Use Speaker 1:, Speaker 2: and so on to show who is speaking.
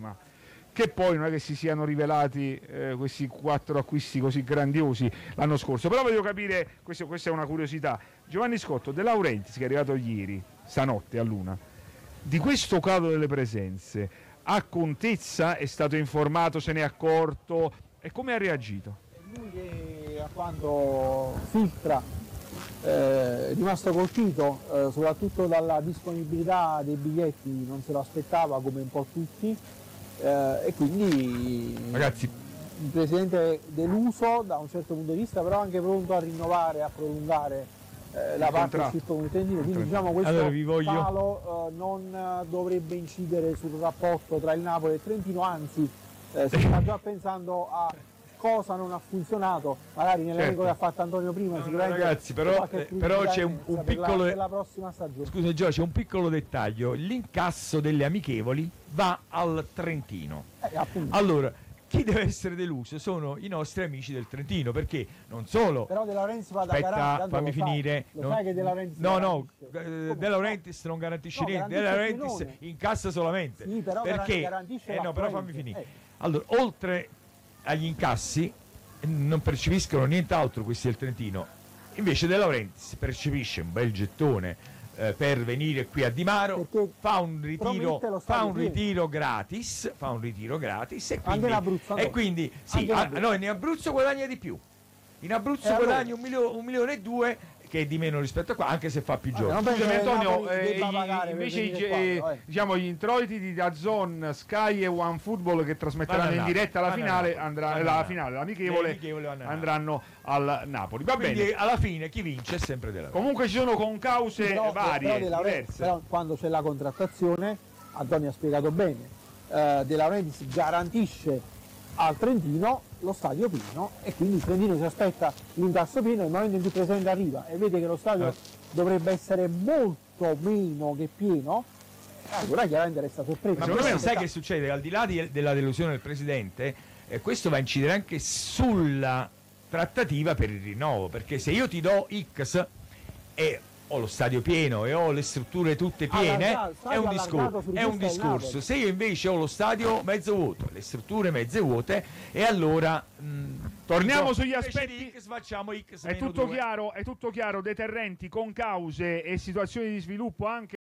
Speaker 1: prima, che poi non è che si siano rivelati questi 4 acquisti così grandiosi l'anno scorso. Però voglio capire, questa è una curiosità, Giovanni Scotto, De Laurentiis, che è arrivato ieri, stanotte a luna, di questo calo delle presenze, ha contezza, è stato informato, se ne è accorto, e come ha reagito?
Speaker 2: Lui che a quanto filtra è rimasto colpito soprattutto dalla disponibilità dei biglietti, non se lo aspettava come un po' tutti, e quindi
Speaker 1: Ragazzi,
Speaker 2: il presidente deluso da un certo punto di vista, però anche pronto a rinnovare, a prolungare la partnership con il Trentino, quindi diciamo questo calo non dovrebbe incidere sul rapporto tra il Napoli e il Trentino, anzi si sta già pensando a cosa non ha funzionato, magari nell'elenco che ha fatto Antonio prima. Sicuramente
Speaker 3: ragazzi, però c'è un piccolo
Speaker 2: per la prossima stagione.
Speaker 3: Scusa Gio, c'è un piccolo dettaglio: l'incasso delle amichevoli va al Trentino. Allora, chi deve essere deluso sono i nostri amici del Trentino, perché non solo.
Speaker 2: Però De Laurentiis va da garante,
Speaker 3: fammi finire.
Speaker 2: Sai che De Laurentiis
Speaker 3: De Laurentiis non garantisce niente, De Laurentiis incassa solamente.
Speaker 2: Sì, però
Speaker 3: perché
Speaker 2: garantisce
Speaker 3: però fammi finire. Allora, oltre agli incassi non percepiscono nient'altro questi del Trentino, invece De Laurentiis percepisce un bel gettone per venire qui a Di Maro, fa un ritiro gratis e quindi sì, noi in Abruzzo guadagna di più, in Abruzzo guadagna 1,2 milioni, che è di meno rispetto a qua, anche se fa più giorni.
Speaker 1: Scusami Antonio, invece diciamo gli introiti di DAZN, Sky e OneFootball che trasmetteranno in diretta la finale, l'amichevole, andranno al Napoli. Va
Speaker 3: Quindi
Speaker 1: bene.
Speaker 3: alla fine chi vince è sempre della
Speaker 1: Comunque ci sono concause varie, diverse.
Speaker 2: Però quando c'è la contrattazione, Antonio ha spiegato bene, De Laurentiis garantisce al Trentino lo stadio pieno, e quindi il Trentino si aspetta l'incasso pieno. Nel momento in cui il presidente arriva e vede che lo stadio dovrebbe essere molto meno che pieno, allora chiaramente resta sorpreso.
Speaker 3: Ma questo sai che succede? Al di là della delusione del presidente, questo va a incidere anche sulla trattativa per il rinnovo, perché se io ti do X e ho lo stadio pieno e ho le strutture tutte piene, è un discorso. Se io invece ho lo stadio mezzo vuoto, le strutture mezze vuote, e allora
Speaker 1: torniamo sugli aspetti.
Speaker 3: X, facciamo X.
Speaker 1: È tutto chiaro, deterrenti, concause e situazioni di sviluppo anche